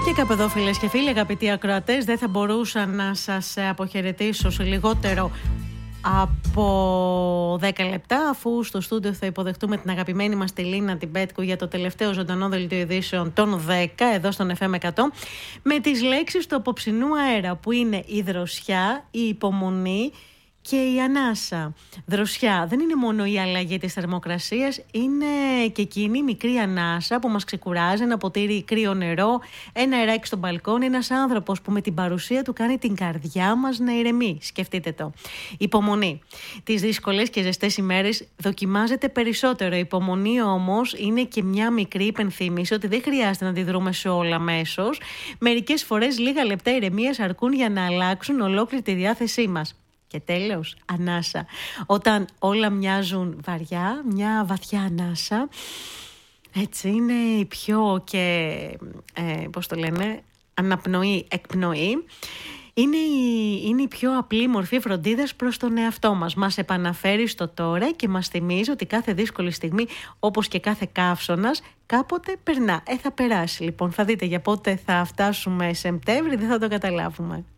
Και κάπου εδώ, φίλες και φίλοι, αγαπητοί ακροατές, δεν θα μπορούσα να σας αποχαιρετήσω σε λιγότερο από 10 λεπτά, αφού στο στούντιο θα υποδεχτούμε την αγαπημένη μας τη Λίνα την Πέτκου για το τελευταίο ζωντανό δελτίο ειδήσεων των 10 εδώ στον FM 100, με τις λέξεις του απόψινού αέρα που είναι η δροσιά, η υπομονή και η ανάσα. Δροσιά δεν είναι μόνο η αλλαγή της θερμοκρασίας, είναι και εκείνη η μικρή ανάσα που μας ξεκουράζει, ένα ποτήρι κρύο νερό, ένα αεράκι στο μπαλκόνι, ένας άνθρωπος που με την παρουσία του κάνει την καρδιά μας να ηρεμεί. Σκεφτείτε το. Υπομονή. Τις δύσκολες και ζεστές ημέρες δοκιμάζεται περισσότερο. Η υπομονή όμως είναι και μια μικρή υπενθύμηση ότι δεν χρειάζεται να αντιδρούμε σε όλα αμέσως. Μερικές φορές λίγα λεπτά ηρεμίας αρκούν για να αλλάξουν ολόκληρη τη διάθεσή μας. Και τέλος, ανάσα. Όταν όλα μοιάζουν βαριά, μια βαθιά ανάσα, έτσι είναι η πιο και, πώς το λένε, αναπνοή, εκπνοή. Είναι η πιο απλή μορφή φροντίδας προς τον εαυτό μας. Μας επαναφέρει στο τώρα και μας θυμίζει ότι κάθε δύσκολη στιγμή, όπως και κάθε καύσωνας, κάποτε περνά. Θα περάσει λοιπόν. Θα δείτε για πότε θα φτάσουμε Σεπτέμβρη, δεν θα το καταλάβουμε.